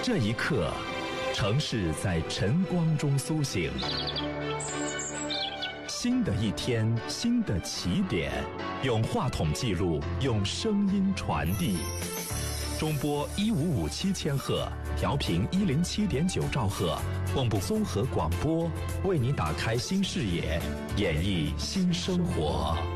这一刻，城市在晨光中苏醒。新的一天，新的起点，用话筒记录，用声音传递。中波155千赫，调频107.9兆赫，蚌埠综合广播，为你打开新视野，演绎新生活。